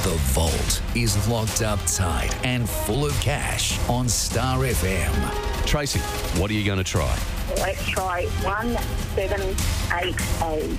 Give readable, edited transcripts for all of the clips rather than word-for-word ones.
The vault is locked up tight and full of cash on Star FM. Tracy, what are you going to try? Let's try 1788.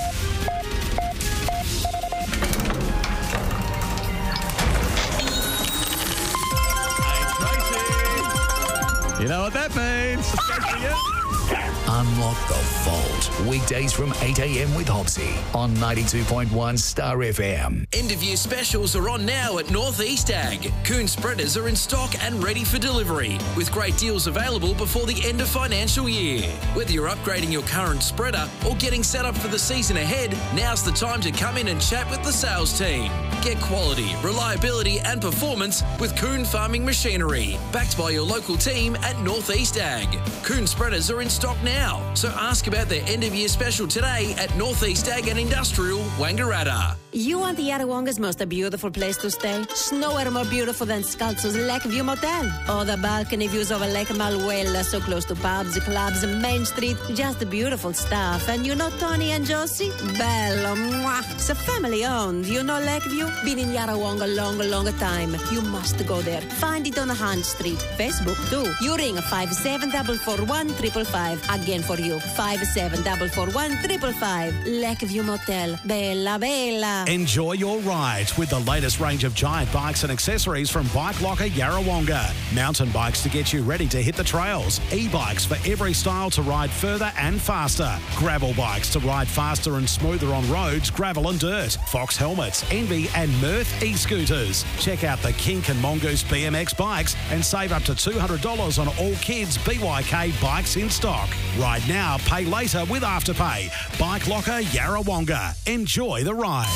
You know what that means. Unlock the vault. Weekdays from 8 a.m. with Hopsy on 92.1 Star FM. End-of-year specials are on now at North East Ag. Coon spreaders are in stock and ready for delivery, with great deals available before the end of financial year. Whether you're upgrading your current spreader or getting set up for the season ahead, now's the time to come in and chat with the sales team. Get quality, reliability and performance with Coon Farming Machinery, backed by your local team at North East Ag. Coon spreaders are in stock now, so ask about their end-of-year special today at North East Ag and Industrial, Wangaratta. You want the Yarrawonga's most beautiful place to stay? Nowhere more beautiful than Scalzo's Lakeview Motel. Oh, the balcony views over Lake Malwella, so close to pubs, clubs, Main Street. Just beautiful stuff. And you know Tony and Josie? Bello, mwah. It's a family-owned. You know Lakeview? Been in Yarrawonga long time. You must go there. Find it on Hunt Street. Facebook, too. You ring 57441555. Again for you. 57441555. Lakeview Motel. Bella, bella. Enjoy your ride with the latest range of giant bikes and accessories from Bike Locker Yarrawonga. Mountain bikes to get you ready to hit the trails. E-bikes for every style to ride further and faster. Gravel bikes to ride faster and smoother on roads, gravel and dirt. Fox helmets, Envy and Mirth e-scooters. Check out the Kink and Mongoose BMX bikes and save up to $200 on all kids' BYK bikes in stock. Ride now, pay later with Afterpay. Bike Locker Yarrawonga. Enjoy the ride.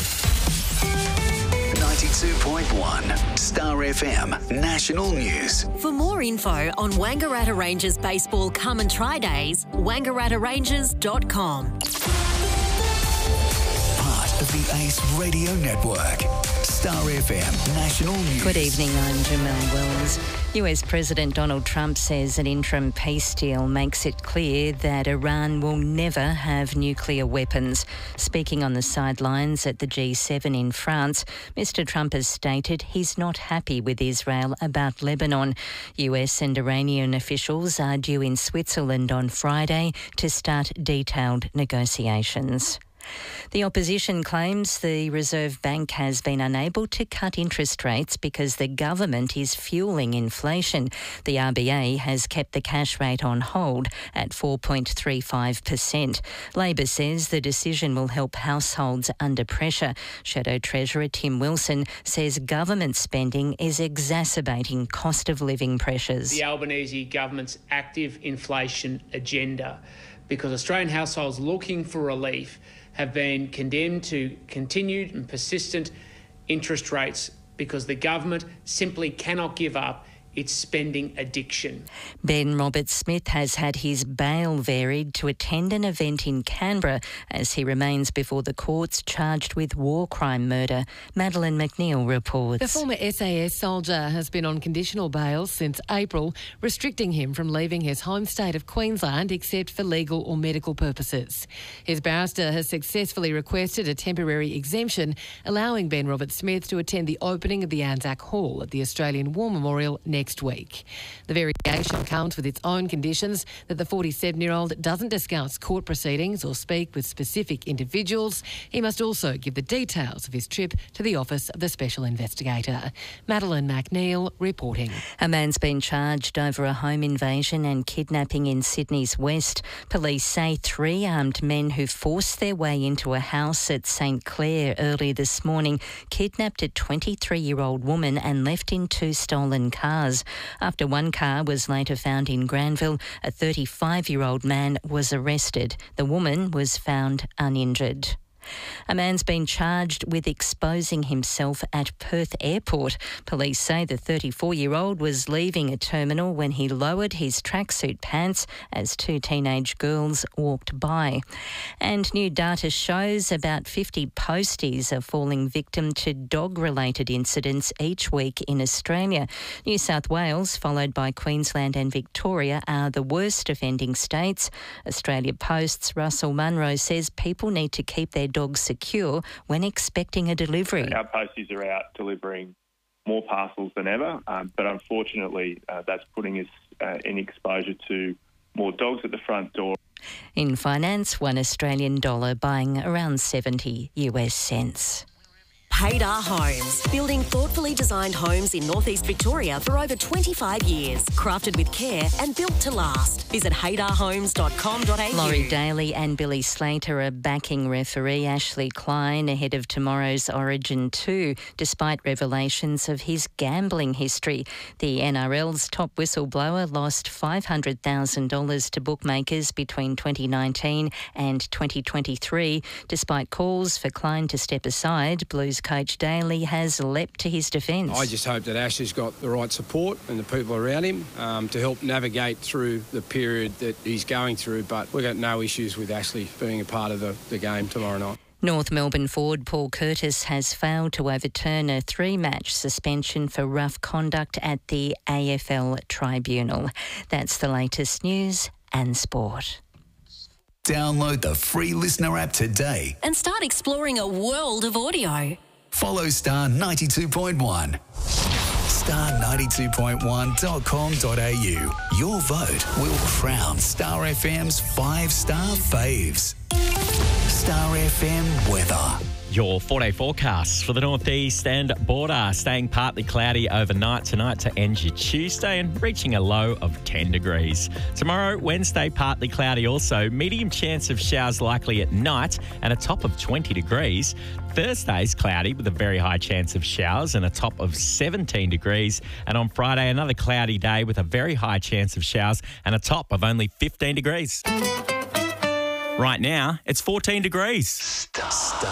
92.1 Star FM National News. For more info on Wangaratta Rangers Baseball Come and Try Days, wangarattaRangers.com. Part of the Ace Radio Network. Star FM National News. Good evening, I'm Jamelle Wells. US President Donald Trump says an interim peace deal makes it clear that Iran will never have nuclear weapons. Speaking on the sidelines at the G7 in France, Mr. Trump has stated he's not happy with Israel about Lebanon. US and Iranian officials are due in Switzerland on Friday to start detailed negotiations. The opposition claims the Reserve Bank has been unable to cut interest rates because the government is fueling inflation. The RBA has kept the cash rate on hold at 4.35%. Labor says the decision will help households under pressure. Shadow Treasurer Tim Wilson says government spending is exacerbating cost of living pressures. The Albanese government's active inflation agenda, because Australian households looking for relief have been condemned to continued and persistent interest rates because the government simply cannot give up its spending addiction. Ben Roberts-Smith has had his bail varied to attend an event in Canberra as he remains before the courts charged with war crime murder. Madeleine McNeil reports. The former SAS soldier has been on conditional bail since April, restricting him from leaving his home state of Queensland except for legal or medical purposes. His barrister has successfully requested a temporary exemption, allowing Ben Roberts-Smith to attend the opening of the Anzac Hall at the Australian War Memorial next week. The variation comes with its own conditions that the 47-year-old doesn't discuss court proceedings or speak with specific individuals. He must also give the details of his trip to the Office of the Special Investigator. Madeleine McNeil reporting. A man's been charged over a home invasion and kidnapping in Sydney's west. Police say 3 armed men who forced their way into a house at St Clair early this morning kidnapped a 23-year-old woman and left in 2 stolen cars. After one car was later found in Granville, a 35-year-old man was arrested. The woman was found uninjured. A man's been charged with exposing himself at Perth Airport. Police say the 34-year-old was leaving a terminal when he lowered his tracksuit pants as 2 teenage girls walked by. And new data shows about 50 posties are falling victim to dog-related incidents each week in Australia. New South Wales, followed by Queensland and Victoria, are the worst offending states. Australia Post's Russell Munro says people need to keep their dogs secure when expecting a delivery. Our posties are out delivering more parcels than ever, but unfortunately that's putting us in exposure to more dogs at the front door. In finance, $1 Australian buying around 70 US cents. Haydar Homes, building thoughtfully designed homes in northeast Victoria for over 25 years. Crafted with care and built to last. Visit haydarhomes.com.au. Laurie Daly and Billy Slater are backing referee Ashley Klein ahead of tomorrow's Origin 2, despite revelations of his gambling history. The NRL's top whistleblower lost $500,000 to bookmakers between 2019 and 2023. Despite calls for Klein to step aside, Blues coach Daly has leapt to his defence. I just hope that Ashley's got the right support and the people around him to help navigate through the period that he's going through, but we've got no issues with Ashley being a part of the game tomorrow night. North Melbourne forward Paul Curtis has failed to overturn a 3-match suspension for rough conduct at the AFL Tribunal. That's the latest news and sport. Download the free Listener app today And start exploring a world of audio. Follow Star 92.1. Star92.1.com.au. Your vote will crown Star FM's 5-star faves. Star FM weather. Your 4-day forecasts for the northeast and border, staying partly cloudy overnight tonight to end your Tuesday and reaching a low of 10 degrees. Tomorrow, Wednesday, partly cloudy also, medium chance of showers likely at night and a top of 20 degrees. Thursday's cloudy with a very high chance of showers and a top of 17 degrees. And on Friday, another cloudy day with a very high chance of showers and a top of only 15 degrees. Right now, it's 14 degrees.